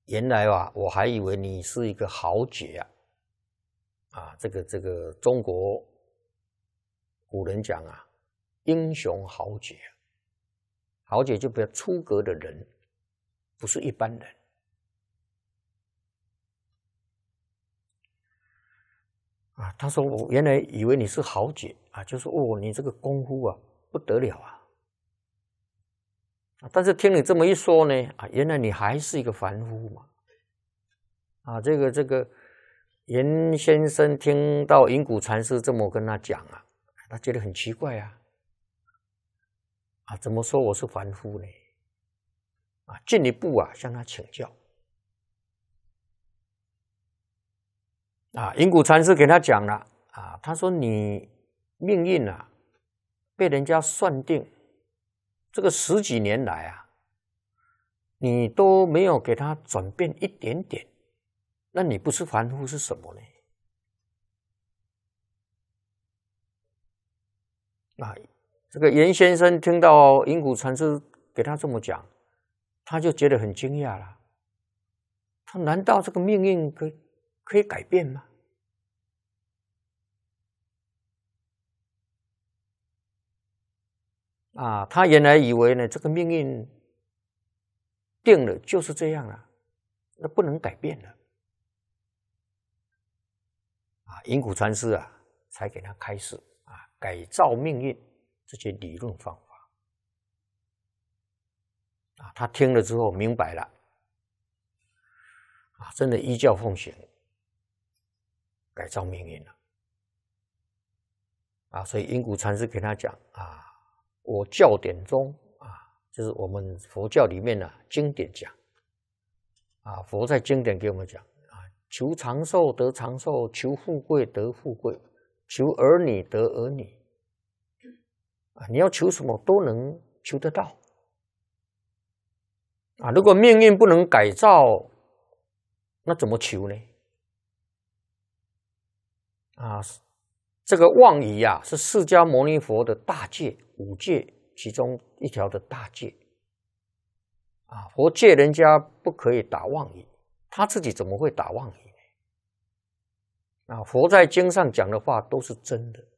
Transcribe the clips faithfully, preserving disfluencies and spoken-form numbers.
原来啊，我还以为你是一个豪杰啊，啊，这个这个中国古人讲啊，英雄豪杰，豪杰就比较出格的人，不是一般人。啊，他说我原来以为你是豪杰啊，就说哦，你这个功夫啊不得了啊。但是听你这么一说呢，啊，原来你还是一个凡夫嘛。啊，这个这个严先生听到隐谷禅师这么跟他讲啊，他觉得很奇怪啊。啊，怎么说我是凡夫呢？啊，进一步啊向他请教。啊，隐谷禅师给他讲了啊，他说你命运啊被人家算定，这个十几年来啊，你都没有给他转变一点点，那你不是凡夫是什么呢？啊，这个严先生听到隐谷禅师给他这么讲，他就觉得很惊讶了。他难道这个命运可以可以改变吗？啊，他原来以为呢，这个命运定了就是这样了，那不能改变了。啊，隐谷禅师啊，才给他开示啊，改造命运这些理论方法。啊，他听了之后明白了，啊，真的依教奉行，改造命运了。啊，所以隐谷禅师给他讲啊，我教典中啊，就是我们佛教里面呢、啊、经典讲，啊，佛在经典给我们讲啊，求长寿得长寿，求富贵得富贵，求儿女得儿女，啊，你要求什么都能求得到。啊，如果命运不能改造，那怎么求呢？啊，这个妄语啊，是释迦牟尼佛的大戒，五戒其中一条的大戒。啊，佛戒人家不可以打妄语，他自己怎么会打妄语呢？啊，佛在经上讲的话都是真的。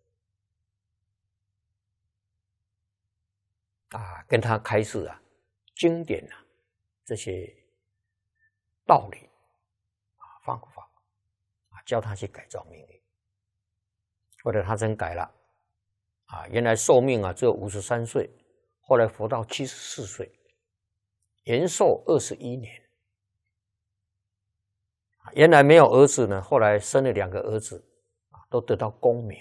啊，跟他开示啊，经典啊，这些道理啊，方法啊，教他去改造命运。或者他真改了，啊，原来寿命啊只有五十三岁，后来活到七十四岁，延寿二十一年。原来没有儿子呢，后来生了两个儿子，啊，都得到功名。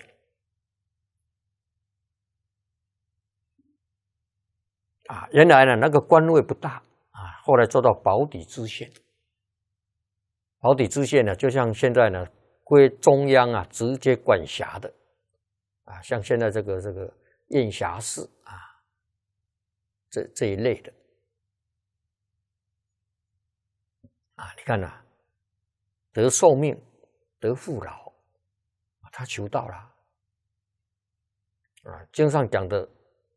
啊，原来呢那个官位不大，啊，后来做到保底知县。保底知县呢，就像现在呢归中央啊直接管辖的，啊，像现在这个这个县辖市啊，这这一类的，啊，你看呐、啊，得寿命，得富饶，他求到了，啊，经上讲的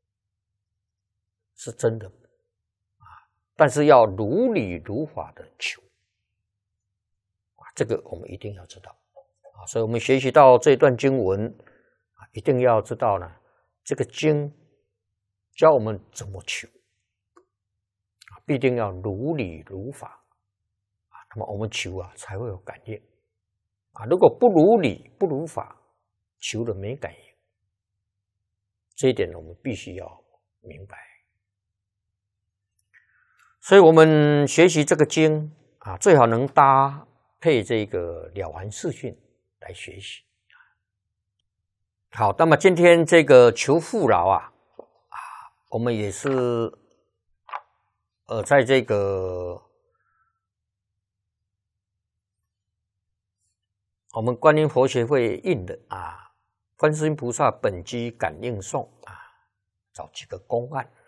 是真的，啊，但是要如理如法的求，啊，这个我们一定要知道。所以我们学习到这段经文，一定要知道呢，这个经教我们怎么求，必定要如理如法，那么我们求啊才会有感应。啊，如果不如理不如法，求了没感应，这一点我们必须要明白。所以我们学习这个经啊，最好能搭配这个了凡四训来学习。好，那么今天这个求富饶啊，啊，我们也是呃，在这个我们观音佛学会印的啊，观世音菩萨本机感应颂啊，找几个公案。